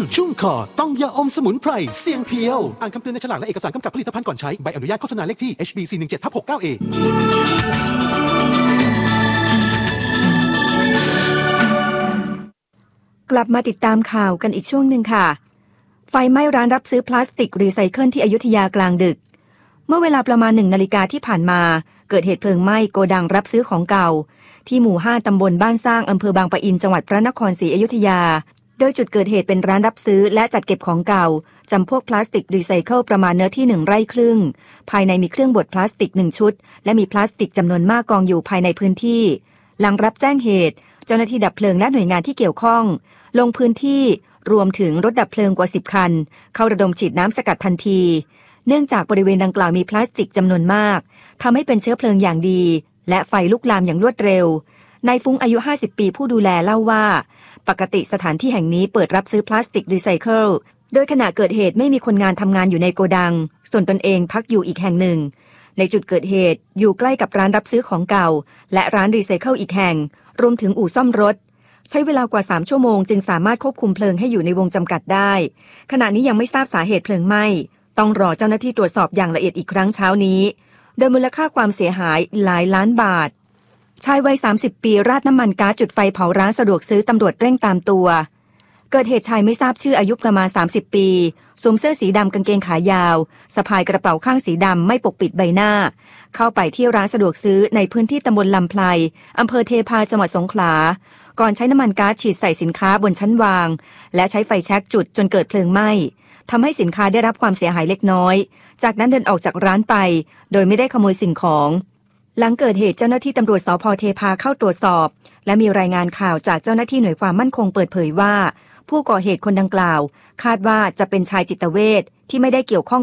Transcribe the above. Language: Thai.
ชุ่มคอต้องยาอมสมุนไพรเสียงเพียวอ่านคำเตือนในฉลากและเอกสารกำกับผลิตภัณฑ์ก่อนใช้ใบอนุญาตโฆษณาเลขที่ HB417/69A กลับมาติดตามข่าวกันอีกช่วงหนึ่งค่ะไฟไหม้ร้านรับซื้อพลาสติกรีไซเคิลที่อยุธยากลางดึกเมื่อเวลาประมาณ1 นาฬิกาที่ผ่านมาเกิดเหตุเพลิงไหม้โกดังรับซื้อของเก่าที่หมู่5ตำบลบ้านสร้างอำเภอบางปะอินจังหวัดพระนครศรีอยุธยาโดยจุดเกิดเหตุเป็นร้านรับซื้อและจัดเก็บของเก่าจำพวกพลาสติกรีไซเคิลประมาณเนื้อที่1 ไร่ครึ่งภายในมีเครื่องบดพลาสติก1 ชุดและมีพลาสติกจำนวนมากกองอยู่ภายในพื้นที่หลังรับแจ้งเหตุเจ้าหน้าที่ดับเพลิงและหน่วยงานที่เกี่ยวข้องลงพื้นที่รวมถึงรถดับเพลิงกว่า10 คันเข้าระดมฉีดน้ำสกัดทันทีเนื่องจากบริเวณดังกล่าวมีพลาสติกจำนวนมากทำให้เป็นเชื้อเพลิงอย่างดีและไฟลุกลามอย่างรวดเร็วนายฟุ้งอายุ50 ปีผู้ดูแลเล่าว่าปกติสถานที่แห่งนี้เปิดรับซื้อพลาสติกรีไซเคิลโดยขณะเกิดเหตุไม่มีคนงานทำงานอยู่ในโกดังส่วนตนเองพักอยู่อีกแห่งหนึ่งในจุดเกิดเหตุอยู่ใกล้กับร้านรับซื้อของเก่าและร้านรีไซเคิลอีกแห่งรวมถึงอู่ซ่อมรถใช้เวลากว่า3 ชั่วโมงจึงสามารถควบคุมเพลิงให้อยู่ในวงจำกัดได้ขณะนี้ยังไม่ทราบสาเหตุเพลิงไหม้ต้องรอเจ้าหน้าที่ตรวจสอบอย่างละเอียดอีกครั้งเช้านี้โดยมูลค่าความเสียหายหลายล้านบาทชายวัย30 ปีราดน้ำมันก๊าซจุดไฟเผาร้านสะดวกซื้อตำรวจเร่งตามตัวเกิดเหตุชายไม่ทราบชื่ออายุประมาณ30 ปีสวมเสื้อสีดำกางเกงขายาวสะพายกระเป๋าข้างสีดำไม่ปกปิดใบหน้าเข้าไปที่ร้านสะดวกซื้อในพื้นที่ตำบลลำไพลอำเภอเทพาจังหวัดสงขลาก่อนใช้น้ำมันก๊าซฉีดใส่สินค้าบนชั้นวางและใช้ไฟแช็กจุดจนเกิดเพลิงไหม้ทำให้สินค้าได้รับความเสียหายเล็กน้อยจากนั้นเดินออกจากร้านไปโดยไม่ได้ขโมยสิ่งของหลังเกิดเหตุเจ้าหน้าที่ตำรวจสภ.เทพาเข้าตรวจสอบและมีรายงานข่าวจากเจ้าหน้าที่หน่วยความมั่นคงเปิดเผยว่าผู้ก่อเหตุคนดังกล่าวคาดว่าจะเป็นชายจิตเวชที่ไม่ได้เกี่ยวข้อง